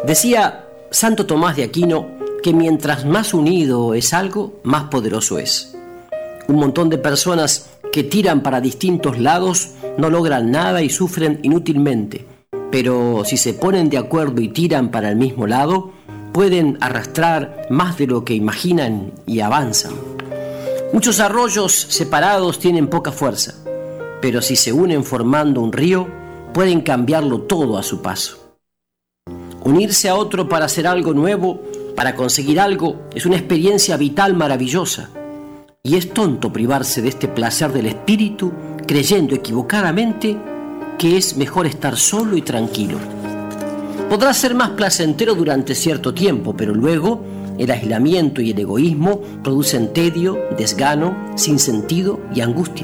Decía Santo Tomás de Aquino que mientras más unido es algo, más poderoso es. Un montón de personas que tiran para distintos lados no logran nada y sufren inútilmente, pero si se ponen de acuerdo y tiran para el mismo lado, pueden arrastrar más de lo que imaginan y avanzan. Muchos arroyos separados tienen poca fuerza, pero si se unen formando un río, pueden cambiarlo todo a su paso. Unirse a otro para hacer algo nuevo, para conseguir algo, es una experiencia vital maravillosa. Y es tonto privarse de este placer del espíritu, creyendo equivocadamente que es mejor estar solo y tranquilo. Podrá ser más placentero durante cierto tiempo, pero luego el aislamiento y el egoísmo producen tedio, desgano, sinsentido y angustia.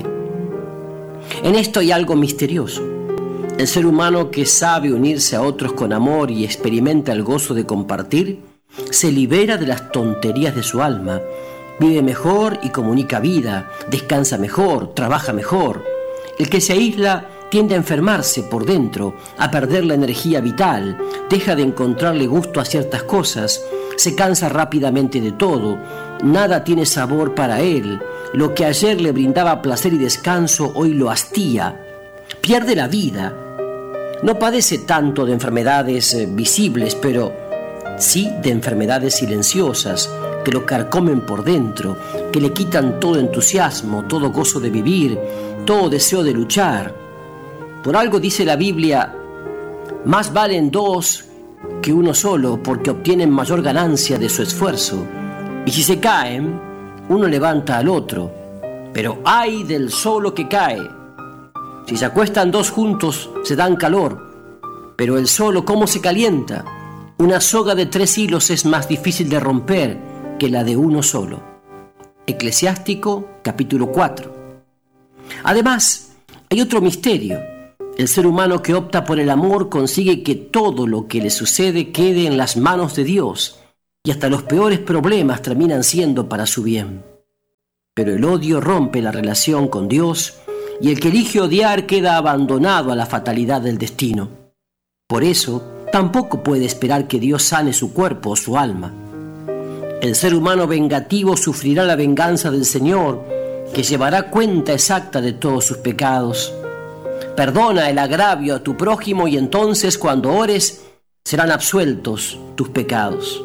En esto hay algo misterioso. El ser humano que sabe unirse a otros con amor y experimenta el gozo de compartir, se libera de las tonterías de su alma, vive mejor y comunica vida, descansa mejor, trabaja mejor. El que se aísla tiende a enfermarse por dentro, a perder la energía vital, deja de encontrarle gusto a ciertas cosas, se cansa rápidamente de todo, nada tiene sabor para él, lo que ayer le brindaba placer y descanso hoy lo hastía, pierde la vida. No padece tanto de enfermedades visibles, pero sí de enfermedades silenciosas que lo carcomen por dentro, que le quitan todo entusiasmo, todo gozo de vivir, todo deseo de luchar. Por algo dice la Biblia: más valen dos que uno solo, porque obtienen mayor ganancia de su esfuerzo. Y si se caen, uno levanta al otro. Pero ay del solo que cae. Si se acuestan dos juntos, se dan calor. Pero el solo, ¿cómo se calienta? Una soga de 3 hilos es más difícil de romper que la de uno solo. Eclesiástico, capítulo 4. Además, hay otro misterio. El ser humano que opta por el amor consigue que todo lo que le sucede quede en las manos de Dios, y hasta los peores problemas terminan siendo para su bien. Pero el odio rompe la relación con Dios, y el que elige odiar queda abandonado a la fatalidad del destino. Por eso, tampoco puede esperar que Dios sane su cuerpo o su alma. El ser humano vengativo sufrirá la venganza del Señor, que llevará cuenta exacta de todos sus pecados. Perdona el agravio a tu prójimo y entonces, cuando ores, serán absueltos tus pecados.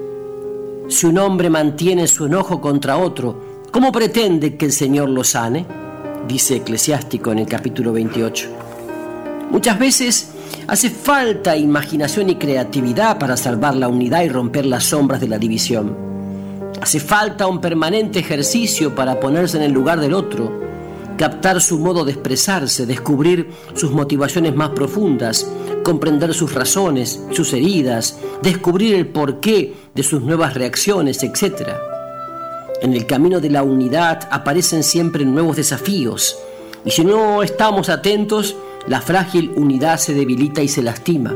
Si un hombre mantiene su enojo contra otro, ¿cómo pretende que el Señor lo sane? Dice Eclesiástico en el capítulo 28. Muchas veces hace falta imaginación y creatividad para salvar la unidad y romper las sombras de la división. Hace falta un permanente ejercicio para ponerse en el lugar del otro, captar su modo de expresarse, descubrir sus motivaciones más profundas, comprender sus razones, sus heridas, descubrir el porqué de sus nuevas reacciones, etc. En el camino de la unidad aparecen siempre nuevos desafíos, y si no estamos atentos, la frágil unidad se debilita y se lastima.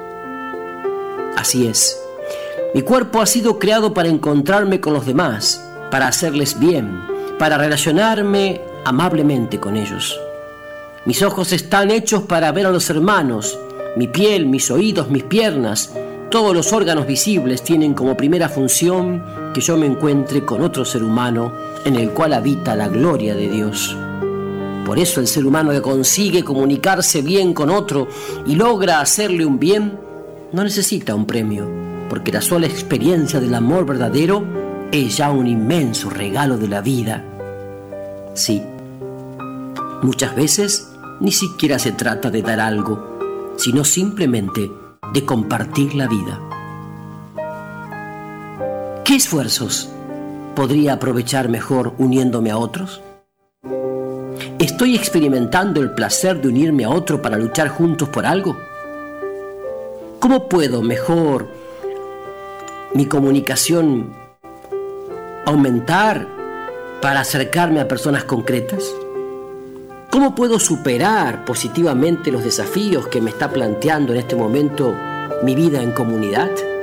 Así es. Mi cuerpo ha sido creado para encontrarme con los demás, para hacerles bien, para relacionarme amablemente con ellos. Mis ojos están hechos para ver a los hermanos. Mi piel, mis oídos, mis piernas, todos los órganos visibles tienen como primera función que yo me encuentre con otro ser humano en el cual habita la gloria de Dios. Por eso el ser humano que consigue comunicarse bien con otro y logra hacerle un bien, no necesita un premio, porque la sola experiencia del amor verdadero es ya un inmenso regalo de la vida. Sí, muchas veces ni siquiera se trata de dar algo, sino simplemente de compartir la vida. ¿Qué esfuerzos podría aprovechar mejor uniéndome a otros? ¿Estoy experimentando el placer de unirme a otro para luchar juntos por algo? ¿Cómo puedo mejor mi comunicación aumentar para acercarme a personas concretas? ¿Cómo puedo superar positivamente los desafíos que me está planteando en este momento mi vida en comunidad?